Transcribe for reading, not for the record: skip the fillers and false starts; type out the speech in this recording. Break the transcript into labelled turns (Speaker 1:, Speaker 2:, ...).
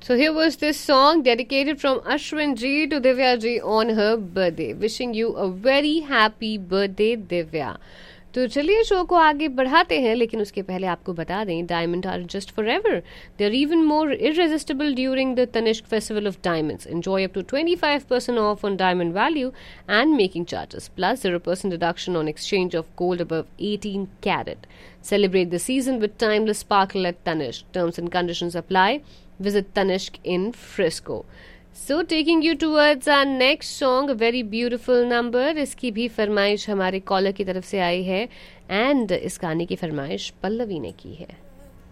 Speaker 1: So here was this song dedicated from Ashwin ji to Divya ji on her birthday. Wishing you a very happy birthday, Divya. तो चलिए show को आगे बढ़ाते हैं, लेकिन उसके पहले आपको बता दें diamond are just for ever. They are even more इररेजिस्टिबल during the Tanishq festival of diamonds. Enjoy up to 25% of on diamond value and making charges plus 0% deduction on exchange of gold above 18 carat. Celebrate the season with timeless sparkle at Tanishq. Terms and conditions apply. Visit Tanishq in Frisco. So taking you towards our next song, a very beautiful number. इसकी भी फरमाइश हमारे collar की तरफ से आई है and इस गाने की फरमाइश पल्लवी ने की है.